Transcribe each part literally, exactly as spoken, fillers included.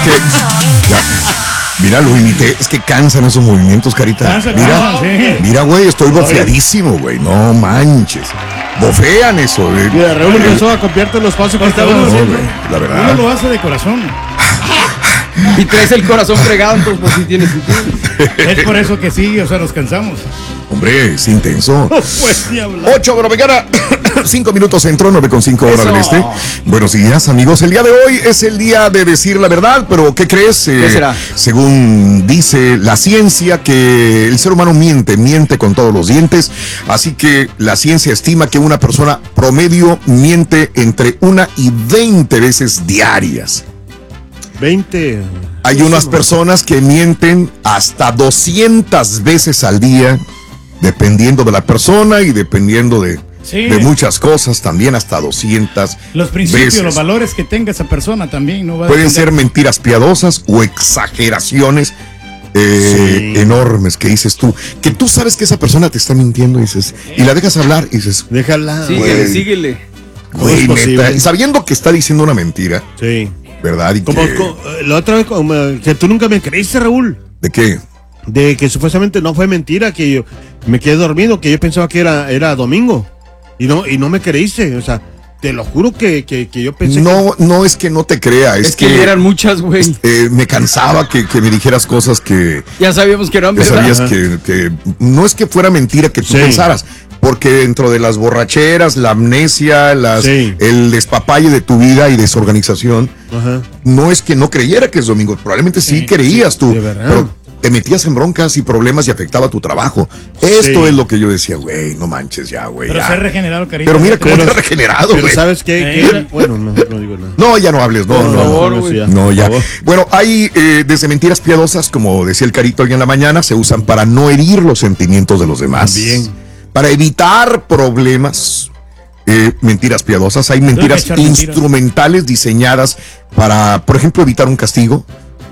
que... Ya, mira, lo imité. Es que cansan esos movimientos, Carita. Cansa, Mira, cansa, sí. mira, güey, estoy bofeadísimo, güey. No manches. Bofean eso, güey. Mira, Raúl empezó a copiarte los pasos que estaban uno, haciendo. güey, la verdad. Uno lo hace de corazón. Y traes el corazón fregado, entonces pues sí tiene sentido. Es por eso que sí, o sea, nos cansamos. Hombre, es intenso. Pues ni hablar. ocho de la mañana, cinco minutos entró, nueve con cinco horas del este. Buenos días, amigos. El día de hoy es el día de decir la verdad, pero ¿qué crees? Eh, ¿Qué será? Según dice la ciencia, que el ser humano miente, miente con todos los dientes. Así que la ciencia estima que una persona promedio miente entre una y veinte veces diarias. veinte. Hay unas personas que mienten hasta doscientas veces al día, dependiendo de la persona y dependiendo de, Sí. de muchas cosas, también hasta doscientas Los principios, veces. los valores que tenga esa persona también. No va a Pueden depender. ser mentiras piadosas o exageraciones eh, Sí. enormes que dices tú, que tú sabes que esa persona te está mintiendo y dices, y la dejas hablar y dices, Déjala. Síguele, Güey. síguele. ¿Cómo es güey, posible? neta, y sabiendo que está diciendo una mentira, Sí. ¿verdad? Y Como, que, co- la otra vez, como, que tú nunca me creíste, Raúl. ¿de qué? De que supuestamente no fue mentira, que yo me quedé dormido, que yo pensaba que era, era domingo. Y no, y no me creíste. O sea, te lo juro que, que, que yo pensé No, no es que no te crea, es, Es que eran muchas, güey. eh, me cansaba que, que me dijeras cosas que, Ya sabíamos que eran que verdad. sabías que, que no es que fuera mentira que tú Sí. pensaras, porque dentro de las borracheras, la amnesia, las, Sí. el despapalle de tu vida y desorganización, que... Ajá. no es que no creyera que es domingo, probablemente sí, Sí, creías tú, de verdad. pero te metías en broncas y problemas y afectaba tu trabajo. Esto Sí. es lo que yo decía, güey, no manches ya, güey. Pero ya. se ha regenerado, cariño. Pero mira cómo te Pero- has regenerado, Pero güey. ¿sabes qué? Eh. ¿Qué era? Bueno, no, no digo nada. No, ya no hables, no, Por no, no. favor, no, güey. sí, No, ya. por favor. Bueno, hay eh, desde mentiras piadosas, como decía el Carito hoy en la mañana, se usan para no herir los sentimientos de los demás. Bien. Para evitar problemas. Eh, mentiras piadosas. Hay mentiras echar mentiras. instrumentales diseñadas para, por ejemplo, evitar un castigo.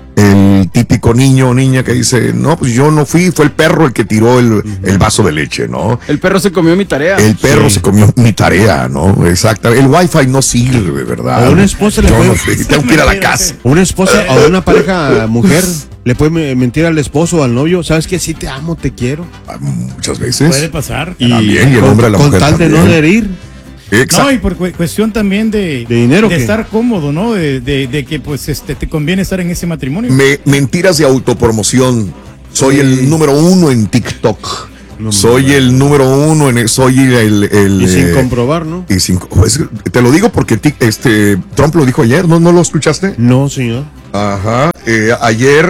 El típico niño o niña que dice, no, pues yo no fui, fue el perro el que tiró el, el vaso de leche, ¿no? El perro se comió mi tarea. El perro Sí. se comió mi tarea, ¿no? Exacto. El wifi no sirve, ¿verdad? A una esposa le Yo puede- no fui, tengo que ir a la casa. Una esposa o una pareja mujer le puede me- mentir al esposo o al novio. ¿Sabes qué? Sí te amo, te quiero. Ah, Muchas veces. Puede pasar. También, y el con, hombre a la con mujer tal de no también. herir. Exacto. No, y por cu- cuestión también de, ¿De dinero de qué? estar cómodo, ¿no? De, de- de que pues este te conviene estar en ese matrimonio. Me- mentiras de autopromoción. Soy el número uno en TikTok. No, soy el número uno en el, soy el, el, Y sin eh, comprobar, ¿no? y sin- pues, te lo digo porque ti- este Trump lo dijo ayer, ¿no? ¿No lo escuchaste? No, señor. Ajá. eh, ayer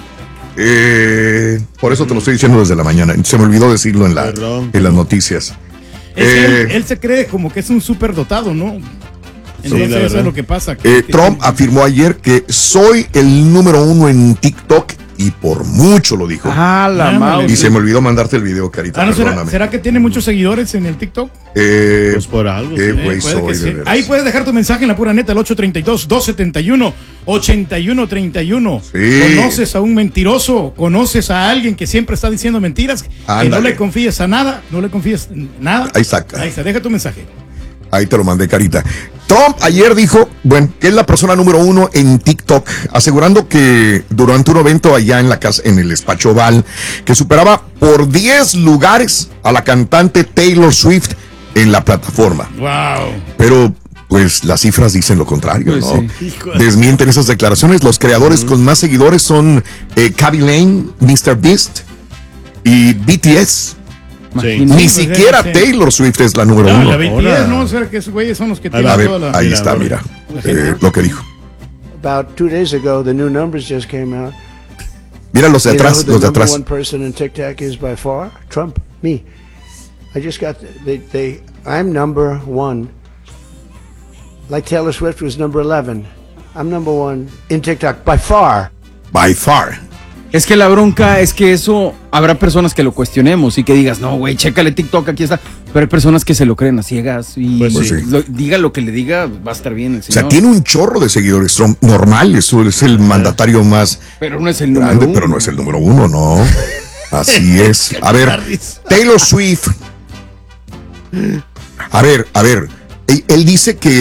eh, por eso te lo estoy diciendo desde la mañana. Se me olvidó decirlo en la Perdón. en las noticias. Es que él, Eh, él se cree como que es un súper dotado, ¿no? Entonces la eso verdad. es lo que pasa. que- Eh, que- Trump afirmó ayer que soy el número uno en TikTok y por mucho lo dijo. Ah, la Ándale. mouse. Y se me olvidó mandarte el video, Carita, Ah, ¿no será, perdóname. será que tiene muchos seguidores en el TikTok? Eh, Pues por algo. qué sí. güey Eh, puede soy, que de sí. veras. Ahí puedes dejar tu mensaje en la pura neta, el ocho tres dos, dos siete uno, ocho uno tres uno. Sí. ¿Conoces a un mentiroso? ¿Conoces a alguien que siempre está diciendo mentiras? Que no Ándale. le confíes a nada, no le confíes nada. Ahí está. Ahí está, deja tu mensaje. Ahí te lo mandé, Carita. Trump ayer dijo, bueno, que es la persona número uno en TikTok, asegurando que durante un evento allá en la casa, en el despacho Oval, que superaba por diez lugares a la cantante Taylor Swift en la plataforma. Wow. Pero pues las cifras dicen lo contrario, Pues ¿no? sí. Desmienten esas declaraciones. Los creadores con más seguidores son eh, Kaby Lane, míster Beast y B T S. Imagínate. Ni pues, siquiera sí. Taylor Swift es la número No, uno. la B T S, Ahora. no, o sea, que esos güeyes son los que Ahí tienen A ver, toda la... ahí Mira, está, ahora. mira, eh, lo que dijo. About two days ago, the new numbers just came out. Mira los de You know atrás, who the los de number atrás. one person in TikTok is by far? Trump, me. I just got they they. I'm number one. Like Taylor Swift was number eleven. I'm number one in TikTok by far. By far. Es que la bronca es que eso, habrá personas que lo cuestionemos y que digas, no, güey, chécale TikTok, aquí está. Pero hay personas que se lo creen a ciegas y Pues sí. lo- diga lo que le diga, va a estar bien el O sea, señor. tiene un chorro de seguidores. Trump normal, eso es el mandatario más Pero no es el número grande, uno. pero no es el número uno, no. Así es. A ver, Taylor Swift. A ver, a ver. Él, él dice que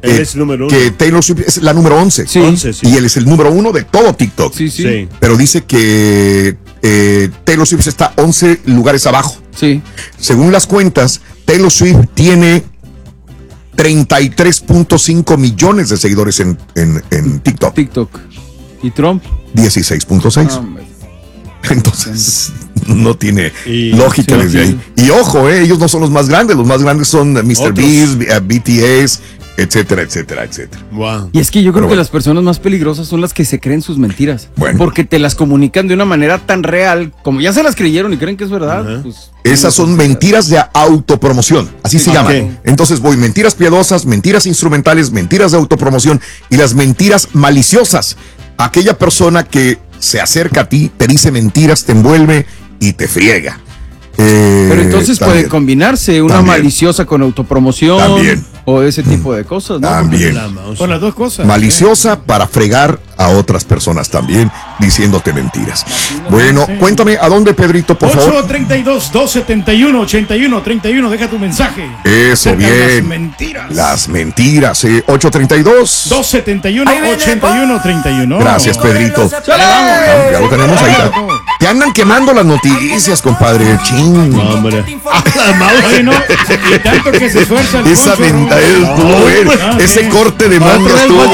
Él es el número uno. que Taylor Swift es la número once. Sí. once, sí. Y él es el número uno de todo TikTok. Sí, sí. Sí. Pero dice que eh, Taylor Swift está once lugares abajo. Sí. Según las cuentas, Taylor Swift tiene treinta y tres punto cinco millones de seguidores en, en, en TikTok. TikTok. ¿Y Trump? dieciséis punto seis. No, hombre. Entonces, no tiene Y- lógica sí, desde sí. ahí. Y ojo, eh, ellos no son los más grandes. Los más grandes son mister Otros. Beast, eh, B T S, etcétera, etcétera, etcétera. Wow. Y es que yo creo Pero que bueno. las personas más peligrosas son las que se creen sus mentiras. Bueno. Porque te las comunican de una manera tan real, como ya se las creyeron y creen que es verdad. Ajá. Pues, Esas son mentiras de autopromoción, así se Ok. llaman. Entonces voy mentiras piadosas, mentiras instrumentales, mentiras de autopromoción y las mentiras maliciosas. Aquella persona que se acerca a ti, te dice mentiras, te envuelve y te friega. Eh, Pero entonces puede también. combinarse una También. maliciosa con autopromoción También. o ese tipo de cosas, ¿no? También. La mouse. Con las dos cosas. Maliciosa para fregar a otras personas también, diciéndote mentiras. Bueno, cuéntame, ¿a dónde, Pedrito, por favor? ocho treinta y dos, doscientos setenta y uno, ochenta y uno treinta y uno. Deja tu mensaje. Eso, Acerca de bien. Las mentiras. Las mentiras, eh, ocho treinta y dos. doscientos setenta y uno, ochenta y uno treinta y uno. Gracias, Pedrito. ¡Chale! Ya lo tenemos ahí. Te andan quemando las noticias, compadre. Ching. No, hombre. Oye, no, y tanto que se esfuerza el Esa Poncho, venta ¿no? estuvo bueno. Ah, Ese sí. corte de manga Otra vez, estuvo Poncho,